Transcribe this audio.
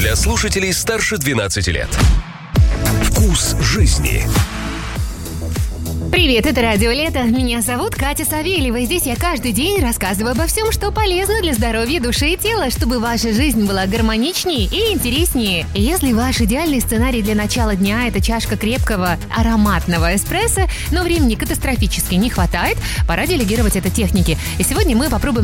для слушателей старше 12 лет. Вкус жизни. Привет, это Радио Лето. Меня зовут Катя Савельева, и здесь я каждый день рассказываю обо всем, что полезно для здоровья души и тела, чтобы ваша жизнь была гармоничнее и интереснее. И если ваш идеальный сценарий для начала дня – это чашка крепкого ароматного эспрессо, но времени катастрофически не хватает, пора делегировать это технике. И сегодня мы попробуем